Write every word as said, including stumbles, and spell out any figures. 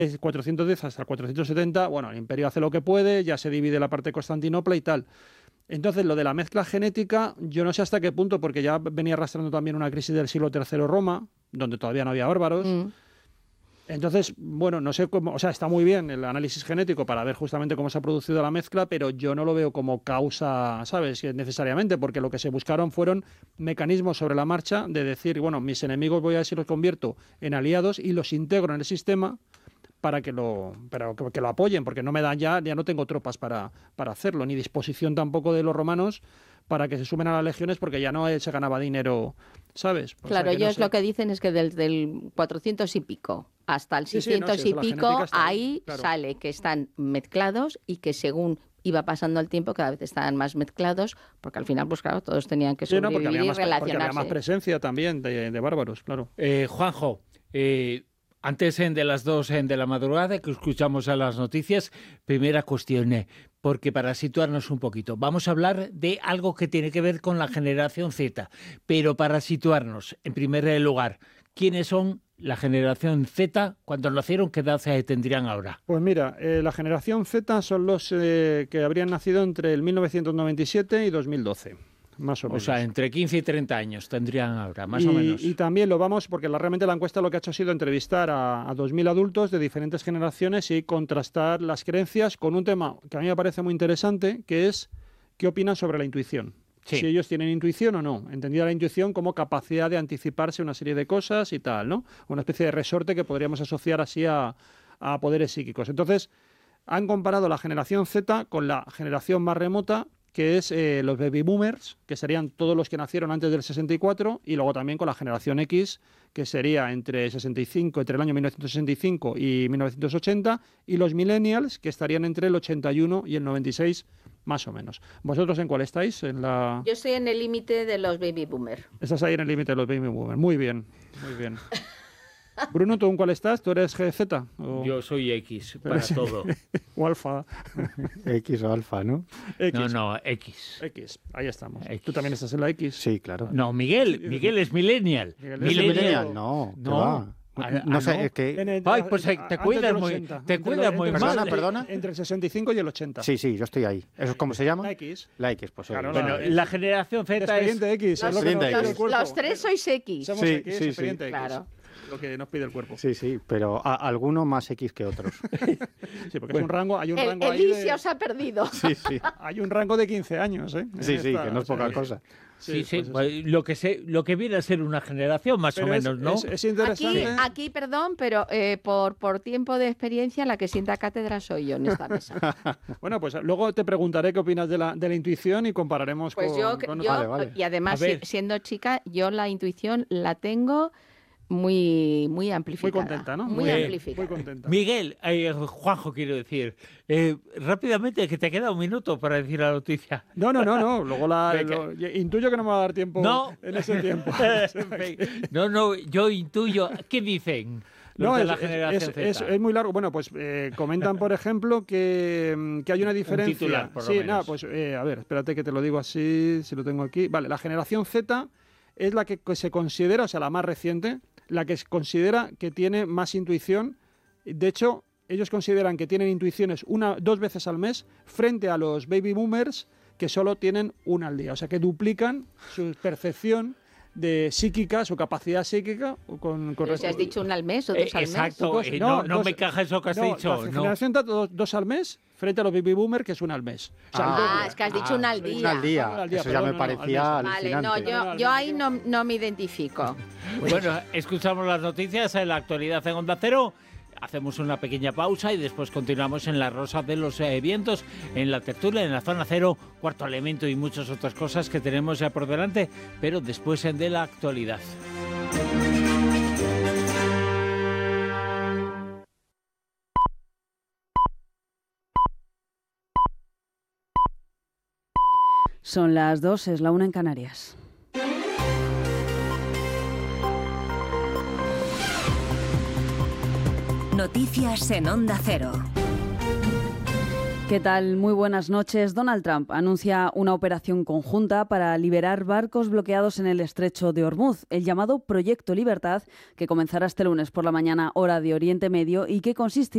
cuatrocientos diez hasta el cuatrocientos setenta, bueno, el imperio hace lo que puede, ya se divide la parte de Constantinopla y tal. Entonces, lo de la mezcla genética, yo no sé hasta qué punto, porque ya venía arrastrando también una crisis del siglo tercero Roma, donde todavía no había bárbaros. Mm. Entonces, bueno, no sé cómo, o sea, está muy bien el análisis genético para ver justamente cómo se ha producido la mezcla, pero yo no lo veo como causa, ¿sabes? Necesariamente, porque lo que se buscaron fueron mecanismos sobre la marcha de decir, bueno, mis enemigos voy a ver si los convierto en aliados y los integro en el sistema para que lo, para que, que lo apoyen, porque no me dan ya, ya no tengo tropas para, para hacerlo, ni disposición tampoco de los romanos para que se sumen a las legiones, porque ya no se ganaba dinero, ¿sabes? O claro, sea, ellos no sé. Lo que dicen es que desde el cuatrocientos y pico hasta el seiscientos sí, sí, no, sí, y pico, ahí claro. Sale que están mezclados y que según iba pasando el tiempo cada vez estaban más mezclados, porque al final, pues claro, todos tenían que sobrevivir sí, no, porque había y más, relacionarse. Porque había más presencia también de, de bárbaros, claro. Eh, Juanjo, eh, antes de las dos de la madrugada que escuchamos a las noticias, primera cuestión, porque para situarnos un poquito, vamos a hablar de algo que tiene que ver con la generación Z, pero para situarnos, en primer lugar, ¿quiénes son la generación Z? Cuando nacieron, ¿qué edad tendrían ahora? Pues mira, eh, la generación Z son los eh, que habrían nacido entre el mil novecientos noventa y siete y dos mil doce. Más o menos. O sea, entre quince y treinta años tendrían ahora, más y, o menos. Y también lo vamos, porque la, realmente la encuesta lo que ha hecho ha sido entrevistar a, a dos mil adultos de diferentes generaciones y contrastar las creencias con un tema que a mí me parece muy interesante, que es qué opinan sobre la intuición. Sí. Si ellos tienen intuición o no. Entendida la intuición como capacidad de anticiparse una serie de cosas y tal, ¿no? Una especie de resorte que podríamos asociar así a, a poderes psíquicos. Entonces, han comparado la generación Z con la generación más remota, que es eh, los baby boomers, que serían todos los que nacieron antes del sesenta y cuatro, y luego también con la generación X, que sería entre sesenta y cinco, entre el año mil novecientos sesenta y cinco y mil novecientos ochenta, y los millennials, que estarían entre el ochenta y uno y el noventa y seis, más o menos. ¿Vosotros en cuál estáis? En la... Yo estoy en el límite de los baby boomers. Estás ahí en el límite de los baby boomers. Muy bien, muy bien. Bruno, ¿tú en cuál estás? ¿Tú eres G Z? ¿O? Yo soy X, para todo. O alfa. X o alfa, ¿no? X. No, no, X. X, ahí estamos. X. ¿Tú también estás en la X? Sí, claro. No, Miguel, Miguel es millennial. Miguel es millennial. millennial. No, no. Va. Ah, no sé, no. es que... El, Ay, pues te cuidas muy, ochenta, te cuidas muy entre, mal. Perdona, perdona. Entre el sesenta y cinco y el ochenta. Sí, sí, yo estoy ahí. ¿Eso es cómo se llama? La X. La X, pues claro, bueno, la, la generación Z es... X. Los, es lo que los, los, los tres sois X. Somos sí, X, sí, expediente sí. X. Claro. Lo que nos pide el cuerpo. Sí, sí, pero a, algunos más X que otros. Sí, porque bueno, es un rango, hay un el, rango el ahí I se de... os ha perdido. Sí, sí. Hay un rango de quince años, ¿eh? Sí, sí, Esta, que no es poca o sea, cosa. Sí, sí, sí, pues lo que se, lo que viene a ser una generación más pero o es, menos, ¿no? Es, es interesante. Aquí, aquí, perdón, pero eh, por, por tiempo de experiencia la que sienta cátedra soy yo en esta mesa. Bueno, pues luego te preguntaré qué opinas de la, de la intuición y compararemos pues con... yo, con... yo vale, vale. Y además, si, siendo chica, yo la intuición la tengo... Muy, muy amplificada. Muy contenta, ¿no? Muy, muy amplificada. Muy contenta. Miguel, eh, Juanjo quiero decir, eh, rápidamente, que te queda un minuto para decir la noticia. No, no, no, no. Luego la, lo, intuyo que no me va a dar tiempo no. en ese tiempo. no, no, yo intuyo. ¿Qué dicen? No, de es, la generación es, Z. es, es muy largo. Bueno, pues eh, comentan, por ejemplo, que, que hay una diferencia. Un titular, por sí, lo menos. No, pues eh, a ver, espérate que te lo digo así, si lo tengo aquí. Vale, la generación Z es la que, que se considera, o sea, la más reciente, la que se considera que tiene más intuición. De hecho, ellos consideran que tienen intuiciones una, dos veces al mes frente a los baby boomers que solo tienen una al día. O sea, que duplican su percepción de psíquica, su capacidad psíquica con, con si has dicho una al mes o dos eh, al exacto, mes. Exacto, eh, no, no, no dos, me encaja eso que has no, dicho. La no. generación Z, dos, dos al mes frente a los baby boomers, que es una al mes. O sea, ah, es que has dicho ah, una al día. Una al día. Una al día. Eso ya me parecía no, no, Vale, no, yo, yo ahí no, no me identifico. Bueno, escuchamos las noticias en la actualidad en Onda Cero. Hacemos una pequeña pausa y después continuamos en la Rosa de los eh, Vientos, en la tertulia, en la Zona Cero, Cuarto Elemento y muchas otras cosas que tenemos ya por delante, pero después de la actualidad. Son las dos, es la una en Canarias. Noticias en Onda Cero. ¿Qué tal? Muy buenas noches. Donald Trump anuncia una operación conjunta para liberar barcos bloqueados en el estrecho de Hormuz, el llamado Proyecto Libertad, que comenzará este lunes por la mañana hora de Oriente Medio y que consiste